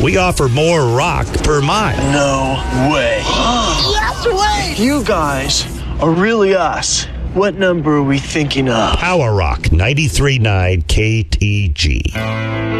we offer more rock per mile. No way. Yes way! You guys are really us. What number are we thinking of? Power Rock 93.9 KTG.